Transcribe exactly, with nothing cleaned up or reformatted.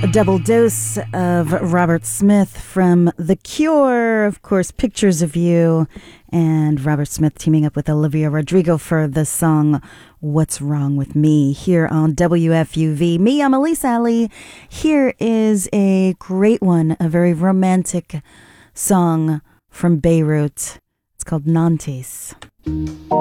A double dose of Robert Smith from The Cure, of course, Pictures of You, and Robert Smith teaming up with Olivia Rodrigo for the song What's Wrong With Me here on W F U V. Me, I'm Elise Ali. Here is a great one, a very romantic song from Beirut. It's called Nantes.